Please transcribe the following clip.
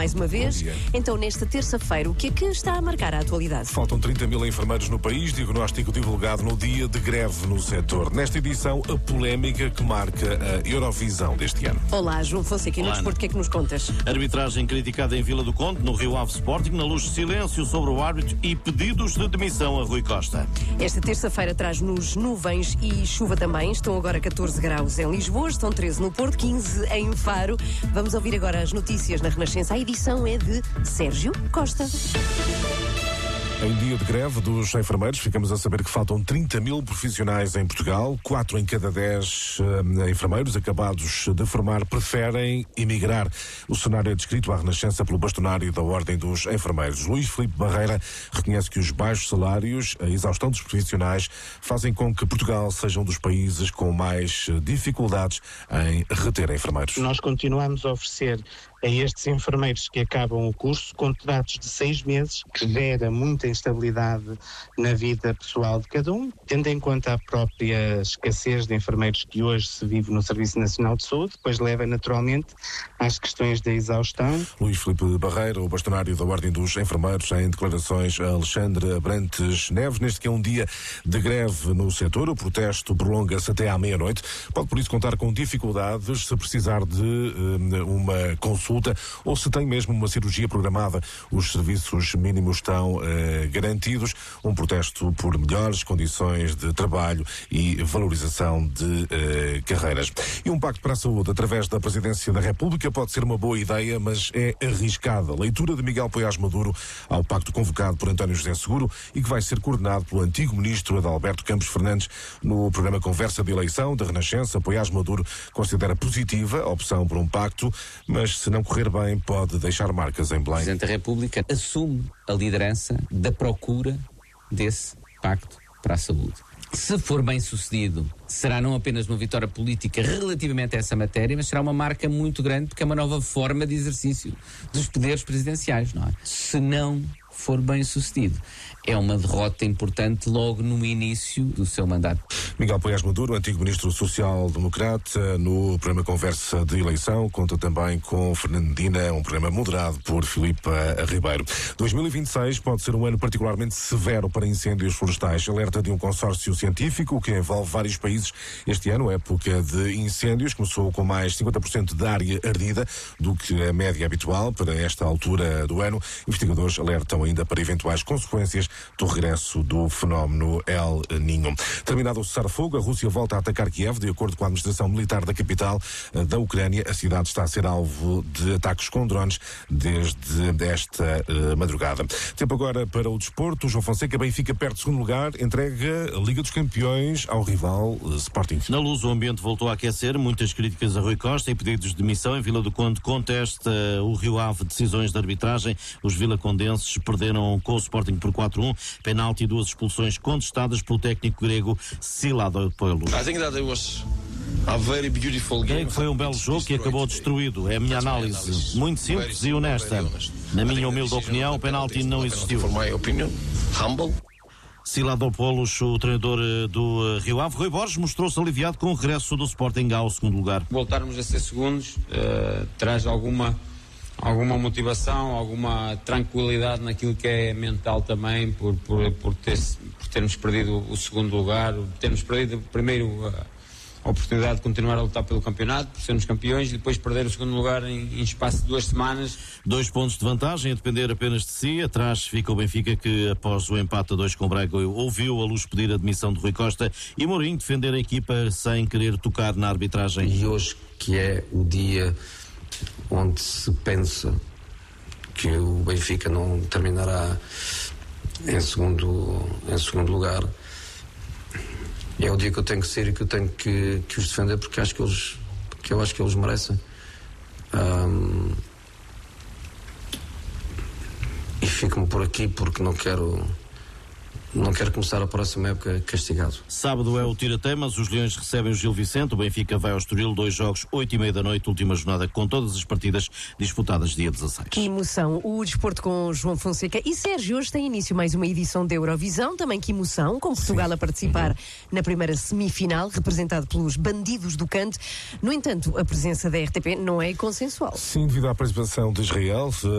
Mais uma vez, então nesta terça-feira, o que é que está a marcar a atualidade? Faltam 30 mil enfermeiros no país, diagnóstico divulgado no dia de greve no setor. Nesta edição, a polémica que marca a Eurovisão deste ano. Olá, João Fonseca, e no desporto, o que é que nos contas? Arbitragem criticada em Vila do Conde, no Rio Ave Sporting, na luz de silêncio sobre o árbitro e pedidos de demissão a Rui Costa. Esta terça-feira traz-nos nuvens e chuva também. Estão agora 14 graus em Lisboa, estão 13 no Porto, 15 em Faro. Vamos ouvir agora as notícias na Renascença. A edição é de Sérgio Costa. Em dia de greve dos enfermeiros, ficamos a saber que faltam 30 mil profissionais em Portugal. 4 em cada 10 enfermeiros acabados de formar preferem emigrar. O cenário é descrito à Renascença pelo bastonário da Ordem dos Enfermeiros. Luís Filipe Barreira reconhece que os baixos salários, a exaustão dos profissionais, fazem com que Portugal seja um dos países com mais dificuldades em reter enfermeiros. Nós continuamos a oferecer a estes enfermeiros que acabam o curso contratos de 6 meses, que gera muita instabilidade na vida pessoal de cada um, tendo em conta a própria escassez de enfermeiros que hoje se vive no Serviço Nacional de Saúde, depois leva naturalmente às questões da exaustão. Luís Filipe Barreira, o bastonário da Ordem dos Enfermeiros, em declarações a Alexandre Abrantes Neves. Neste que é um dia de greve no setor, o protesto prolonga-se até à meia-noite. Pode por isso contar com dificuldades se precisar de uma consulta ou se tem mesmo uma cirurgia programada. Os serviços mínimos estão garantidos. Um protesto por melhores condições de trabalho e valorização de carreiras. E um pacto para a saúde através da Presidência da República pode ser uma boa ideia, mas é arriscada. Leitura de Miguel Poiás Maduro ao pacto convocado por António José Seguro e que vai ser coordenado pelo antigo ministro Adalberto Campos Fernandes. No programa Conversa de Eleição da Renascença, Poiás Maduro considera positiva a opção por um pacto, mas se não correr bem, pode deixar marcas em Belém. O Presidente da República assume a liderança da procura desse pacto para a saúde. Se for bem sucedido, será não apenas uma vitória política relativamente a essa matéria, mas será uma marca muito grande, porque é uma nova forma de exercício dos poderes presidenciais, não é? Se não for bem sucedido, é uma derrota importante logo no início do seu mandato. Miguel Poiás Maduro, antigo ministro social-democrata, no programa Conversa de Eleição, conta também com Fernandina, um programa moderado por Filipe Ribeiro. 2026 pode ser um ano particularmente severo para incêndios florestais. Alerta de um consórcio científico que envolve vários países. Este ano, a época de incêndios começou com mais 50% da área ardida do que a média habitual para esta altura do ano. Investigadores alertam ainda para eventuais consequências do regresso do fenómeno El Niño. Terminado o cessar-fogo, a Rússia volta a atacar Kiev. De acordo com a administração militar da capital da Ucrânia, a cidade está a ser alvo de ataques com drones desde esta madrugada. Tempo agora para o desporto. João Fonseca, Benfica perde segundo lugar, entrega a Liga dos Campeões ao rival Sporting. Na Luz, o ambiente voltou a aquecer, muitas críticas a Rui Costa e pedidos de demissão. Em Vila do Conde contesta o Rio Ave decisões de arbitragem. Os vilacondenses perderam com o Sporting por 4-1, penalti e 2 expulsões contestadas pelo técnico grego Siladopoulos. Creio que foi um belo jogo que acabou destruído. É a minha análise, muito simples e honesta. Na minha humilde opinião, o penalti não existiu. Siladopoulos, o treinador do Rio Ave. Rui Borges mostrou-se aliviado com o regresso do Sporting ao segundo lugar. Voltarmos a ser segundos traz alguma motivação, alguma tranquilidade naquilo que é mental também, por termos perdido o segundo lugar, termos perdido primeiro a oportunidade de continuar a lutar pelo campeonato, por sermos campeões, e depois perder o segundo lugar em espaço de 2 semanas. 2 pontos de vantagem, a depender apenas de si. Atrás fica o Benfica, que após o empate a 2 com o Braga ouviu a Luz pedir a demissão de Rui Costa e Mourinho defender a equipa sem querer tocar na arbitragem. E hoje, que é o dia onde se pensa que o Benfica não terminará em segundo lugar, é o dia que eu tenho que ser e que eu tenho que os defender, porque eu acho que eles merecem. E fico-me por aqui porque não quero não quero começar a próxima época castigado. Sábado é o tira-temas, os Leões recebem o Gil Vicente, o Benfica vai ao Estoril, 2 jogos, 8h30 da noite, última jornada com todas as partidas disputadas dia 16. Que emoção, o desporto com João Fonseca. E Sérgio, hoje tem início mais uma edição da Eurovisão, também que emoção, com Portugal a participar na primeira semifinal, representado pelos Bandidos do Canto. No entanto, a presença da RTP não é consensual. Sim, devido à participação de Israel,